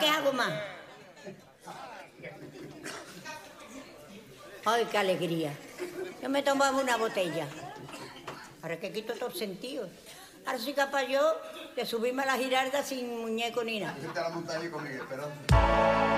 ¿qué hago más? ¡Ay, qué alegría! Yo me tomaba una botella. Ahora que quito todo el sentido. Ahora soy capaz yo de subirme a la girarda sin muñeco ni nada. Yo te la montaña conmigo, pero...